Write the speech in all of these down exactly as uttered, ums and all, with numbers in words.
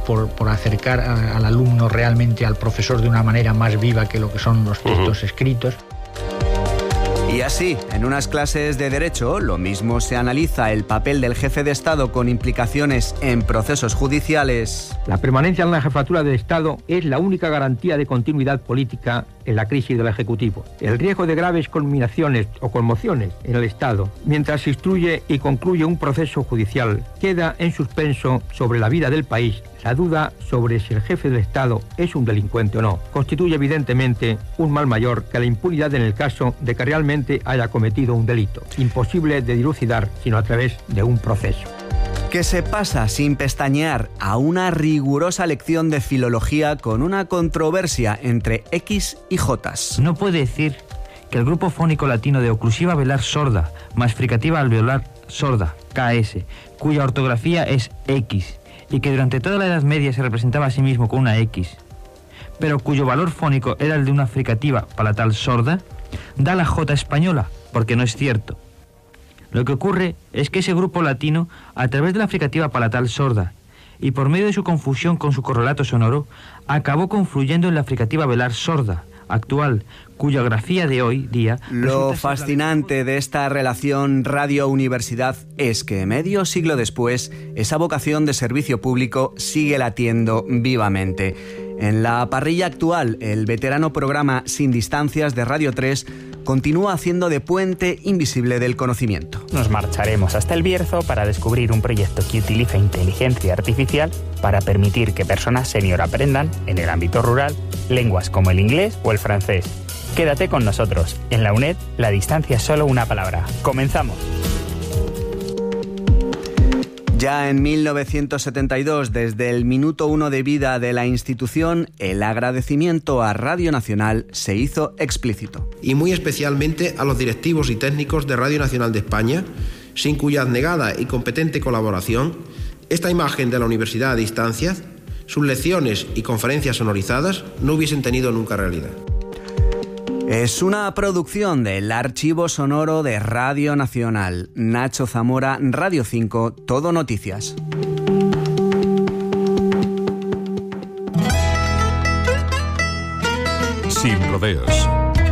por, por acercar a, al alumno realmente al profesor de una manera más viva que lo que son los textos uh-huh. escritos. Y así, en unas clases de Derecho, lo mismo se analiza el papel del jefe de Estado con implicaciones en procesos judiciales. La permanencia en la jefatura de Estado es la única garantía de continuidad política en la crisis del Ejecutivo. El riesgo de graves culminaciones o conmociones en el Estado, mientras se instruye y concluye un proceso judicial, queda en suspenso sobre la vida del país. La duda sobre si el jefe del Estado es un delincuente o no constituye evidentemente un mal mayor que la impunidad en el caso de que realmente haya cometido un delito, imposible de dilucidar sino a través de un proceso. Que se pasa sin pestañear a una rigurosa lección de filología con una controversia entre X y Jotas. No puede decir que el grupo fónico latino de oclusiva velar sorda más fricativa alveolar sorda, K S, cuya ortografía es X, y que durante toda la Edad Media se representaba a sí mismo con una X, pero cuyo valor fónico era el de una fricativa palatal sorda, da la J española, porque no es cierto. Lo que ocurre es que ese grupo latino, a través de la fricativa palatal sorda, y por medio de su confusión con su correlato sonoro, acabó confluyendo en la fricativa velar sorda, actual, cuya grafía de hoy día... Lo fascinante de esta relación radio-universidad es que medio siglo después, esa vocación de servicio público sigue latiendo vivamente. En la parrilla actual, el veterano programa Sin Distancias de Radio tres continúa haciendo de puente invisible del conocimiento. Nos marcharemos hasta el Bierzo para descubrir un proyecto que utiliza inteligencia artificial para permitir que personas senior aprendan, en el ámbito rural, lenguas como el inglés o el francés. Quédate con nosotros. En la UNED, la distancia es solo una palabra. ¡Comenzamos! Ya en mil novecientos setenta y dos, desde el minuto uno de vida de la institución, el agradecimiento a Radio Nacional se hizo explícito. Y muy especialmente a los directivos y técnicos de Radio Nacional de España, sin cuya abnegada y competente colaboración, esta imagen de la universidad a distancia, sus lecciones y conferencias sonorizadas no hubiesen tenido nunca realidad. Es una producción del Archivo Sonoro de Radio Nacional. Nacho Zamora, Radio cinco, Todo Noticias. Sin rodeos.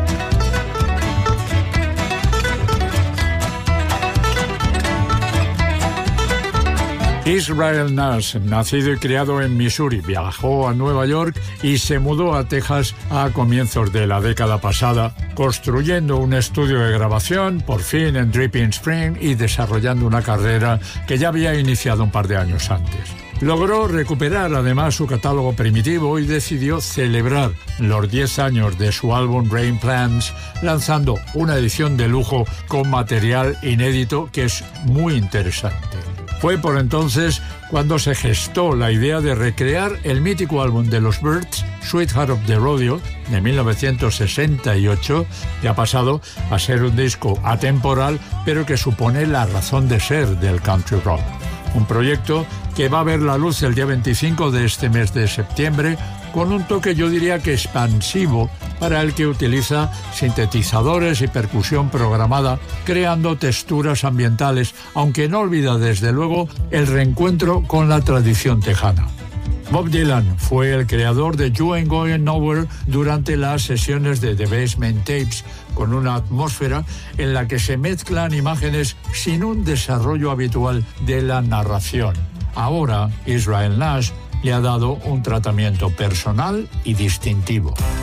Israel Nash, nacido y criado en Missouri, viajó a Nueva York y se mudó a Texas a comienzos de la década pasada, construyendo un estudio de grabación, por fin en Dripping Spring, y desarrollando una carrera que ya había iniciado un par de años antes. Logró recuperar además su catálogo primitivo y decidió celebrar los diez años de su álbum Rain Plants lanzando una edición de lujo con material inédito que es muy interesante. Fue por entonces cuando se gestó la idea de recrear el mítico álbum de los Byrds, Sweetheart of the Rodeo, de mil novecientos sesenta y ocho, que ha pasado a ser un disco atemporal, pero que supone la razón de ser del country rock. Un proyecto que va a ver la luz el día veinticinco de este mes de septiembre, con un toque yo diría que expansivo para el que utiliza sintetizadores y percusión programada, creando texturas ambientales, aunque no olvida desde luego el reencuentro con la tradición tejana. Bob Dylan fue el creador de You Ain't Going Nowhere durante las sesiones de The Basement Tapes, con una atmósfera en la que se mezclan imágenes sin un desarrollo habitual de la narración. Ahora, Israel Nash le ha dado un tratamiento personal y distintivo.